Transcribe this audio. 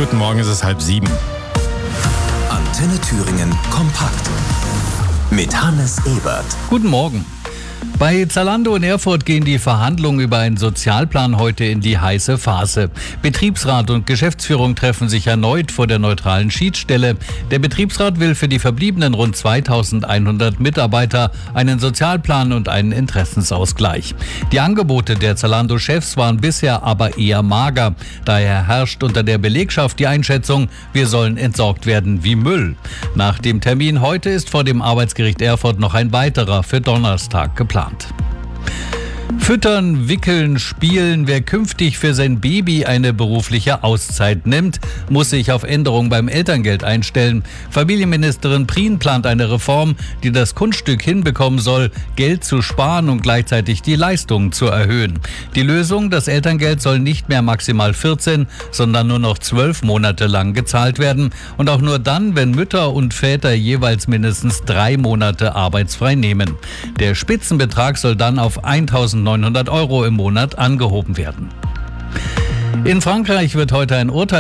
Guten Morgen, es ist 6:30. Antenne Thüringen kompakt mit Hannes Ebert. Guten Morgen. Bei Zalando in Erfurt gehen die Verhandlungen über einen Sozialplan heute in die heiße Phase. Betriebsrat und Geschäftsführung treffen sich erneut vor der neutralen Schiedsstelle. Der Betriebsrat will für die verbliebenen rund 2100 Mitarbeiter einen Sozialplan und einen Interessensausgleich. Die Angebote der Zalando-Chefs waren bisher aber eher mager. Daher herrscht unter der Belegschaft die Einschätzung, wir sollen entsorgt werden wie Müll. Nach dem Termin heute ist vor dem Arbeitsgericht Erfurt noch ein weiterer für Donnerstag geplant. Füttern, wickeln, spielen. Wer künftig für sein Baby eine berufliche Auszeit nimmt, muss sich auf Änderungen beim Elterngeld einstellen. Familienministerin Prien plant eine Reform, die das Kunststück hinbekommen soll, Geld zu sparen und gleichzeitig die Leistungen zu erhöhen. Die Lösung, das Elterngeld soll nicht mehr maximal 14, sondern nur noch 12 Monate lang gezahlt werden. Und auch nur dann, wenn Mütter und Väter jeweils mindestens 3 Monate arbeitsfrei nehmen. Der Spitzenbetrag soll dann auf 1.900 € im Monat angehoben werden. In Frankreich wird heute ein Urteil